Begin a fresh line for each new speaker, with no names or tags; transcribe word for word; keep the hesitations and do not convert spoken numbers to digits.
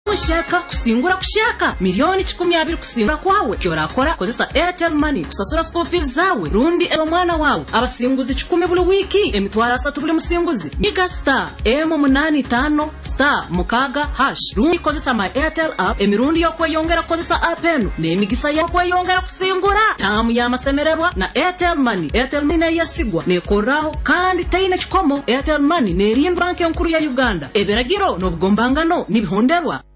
Ushaka kusingura kushaka milioni chikumi abiri kusingura kwawe kyora akora kozesa Airtel Money kusasura school fees zawe rundi ero mwana wawe abasinguzi chikumi buli wiki emitwara asatu buli musinguzi Giga star M munani tano star mukaga hash rundi kozesa my Airtel app emirundi yo kweyongera kozesa app eno nemigisa yo kweyongera kusingura tamu ya masemererwa na Airtel Money. Airtel Money yasigwa nekoraho kandi taina chikomo. Airtel Money nerindwa banke nkuru ya Uganda eberagiro no bugombangano nibihonderwa.